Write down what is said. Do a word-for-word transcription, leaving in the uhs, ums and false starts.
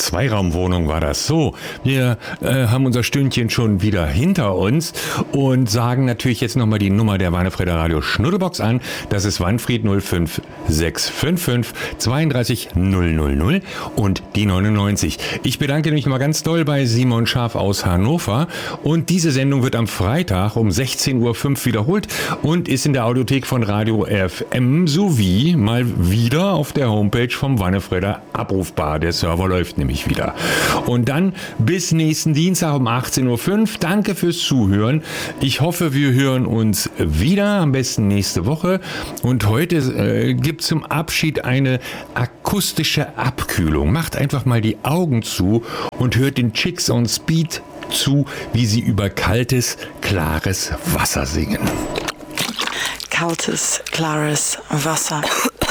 Zweiraumwohnung war das so. Wir äh, haben unser Stündchen schon wieder hinter uns und sagen natürlich jetzt nochmal die Nummer der Wannefrieder Radio Schnuddelbox an. Das ist Wanfried null fünf sechs fünf fünf zweiunddreißig null null null und die neunundneunzig. Ich bedanke mich mal ganz doll bei Simon Scharf aus Hannover und diese Sendung wird am Freitag um sechzehn Uhr fünf wiederholt und ist in der Audiothek von Radio F M sowie mal wieder auf der Homepage vom Wannefrieder abrufbar. Der Server läuft nämlich wieder. Und dann bis nächsten Dienstag um achtzehn Uhr fünf. Danke fürs Zuhören. Ich hoffe, wir hören uns wieder, am besten nächste Woche. Und heute äh, gibt es zum Abschied eine akustische Abkühlung. Macht einfach mal die Augen zu und hört den Chicks on Speed zu, wie sie über kaltes, klares Wasser singen. Kaltes, klares Wasser.